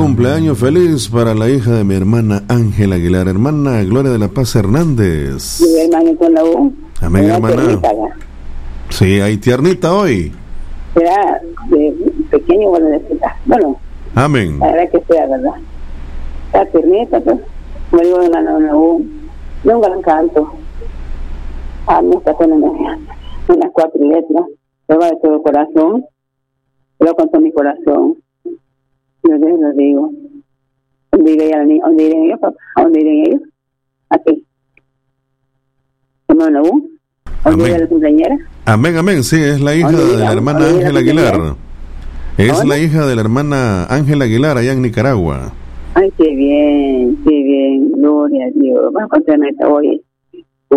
cumpleaños feliz para la hija de mi hermana Ángela Aguilar, hermana Gloria de la Paz Hernández. Mi hermanito en la U. Amén, hermana. Sí, hay tiernita hoy. Será de pequeño o de cita. Bueno, amén. La verdad que sea, ¿verdad? Está tiernita, pues. Me digo, hermano en la U. De un gran canto. Me está poniendo unas 4 letras. Se va de todo corazón. Lo con todo mi corazón. Yo les digo. ¿Dónde irían ellos, papá? ¿A dónde irían ellos? Aquí. ¿Hermano U? ¿Dónde iría la cumpleañera? Amén, amén. Sí, es la hija de la hermana Ángela Aguilar. Es la hija de la hermana Ángela Aguilar allá en Nicaragua. Ay, qué bien, gloria a Dios. Vamos a contener hoy.